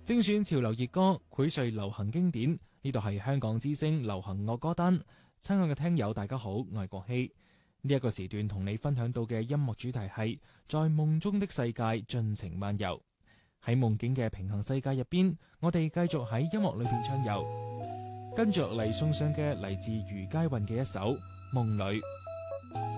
精選潮流熱歌，薈萃流行經典。呢度係香港之聲流行樂歌單。親愛嘅聽友大家好，我係國希。呢一個時段同你分享到嘅音樂主題係在夢中的世界盡情漫遊。喺夢境嘅平衡世界入邊，我哋繼續喺音樂裏邊暢遊。跟着嚟送上嘅嚟自余佳運嘅一首《夢裏》。